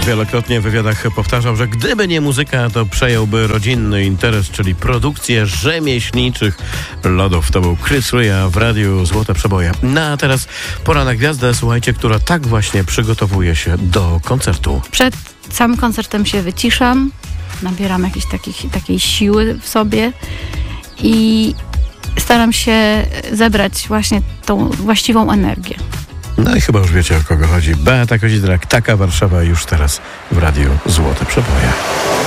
wielokrotnie w wywiadach powtarzał, że gdyby nie muzyka, to przejąłby rodzinny interes, czyli produkcję rzemieślniczych lodów. To był Chris Rea w Radiu Złote Przeboje. No a teraz pora na gwiazdę, słuchajcie, która tak właśnie przygotowuje się do koncertu. Przed samym koncertem się wyciszam, nabieram jakiejś takiej siły w sobie i staram się zebrać właśnie tą właściwą energię. No i chyba już wiecie, o kogo chodzi. Beata Kozidrak, Taka Warszawa już teraz w Radiu Złote Przeboje.